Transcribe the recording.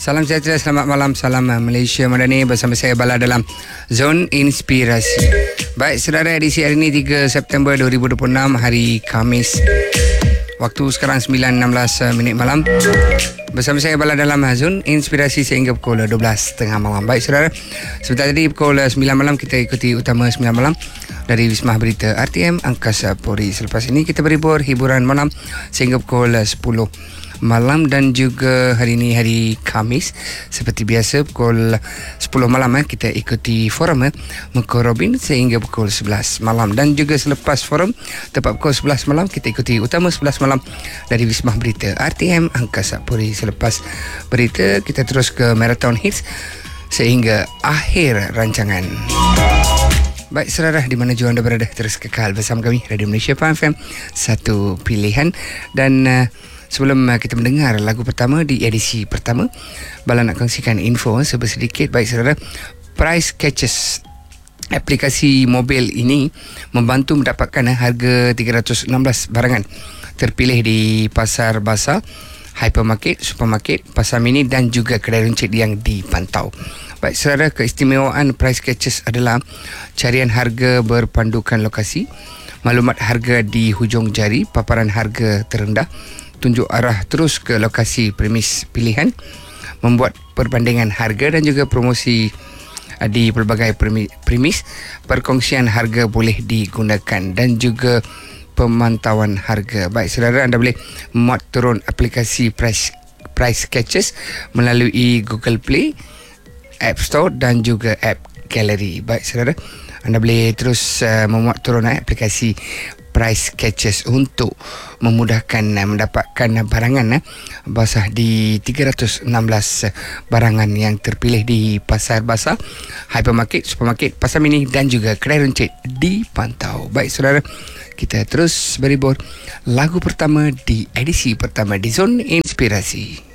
Salam sejahtera, selamat malam. Salam Malaysia Madani. Bersama saya Bala dalam Zon Inspirasi. Baik, saudara, edisi hari ini 3 September 2026, hari Khamis. Waktu sekarang 9.16 minit malam. Bersama saya Bala dalam Zon Inspirasi sehingga pukul 12.30 malam. Baik, saudara, sebentar tadi pukul 9 malam kita ikuti utama 9 malam dari Wisma Berita RTM Angkasa Puri. Selepas ini kita berhibur hiburan malam sehingga pukul 10 malam, dan juga hari ini hari Khamis seperti biasa pukul 10 malam kita ikuti forum Muka Robin sehingga pukul 11 malam, dan juga selepas forum tepat pukul 11 malam kita ikuti utama 11 malam dari Wisma Berita RTM Angkasa Puri. Selepas berita kita terus ke Marathon Hits sehingga akhir rancangan. Baik, saudara, di mana juga anda berada, terus kekal bersama kami Radio Malaysia FM, satu pilihan. Dan sebelum kita mendengar lagu pertama di edisi pertama, Bala nak kongsikan info sedikit. Baik, saudara, Price Catches, aplikasi mobil ini membantu mendapatkan harga 316 barangan terpilih di pasar basah, hypermarket, supermarket, pasar mini dan juga kedai runcit yang dipantau. Baik, saudara, keistimewaan Price Catches adalah carian harga berpandukan lokasi, maklumat harga di hujung jari, paparan harga terendah, tunjuk arah terus ke lokasi premis pilihan, membuat perbandingan harga dan juga promosi di pelbagai premis, perkongsian harga boleh digunakan dan juga pemantauan harga. Baik, saudara, anda boleh muat turun aplikasi Price Catches melalui Google Play, App Store dan juga App Gallery. Baik, saudara, anda boleh terus memuat turun aplikasi Price Catches untuk memudahkan mendapatkan barangan basah di 316 barangan yang terpilih di pasar basah, hypermarket, supermarket, pasar mini dan juga kedai runcit dipantau. Baik, saudara, kita terus berhibur lagu pertama di edisi pertama di Zon Inspirasi.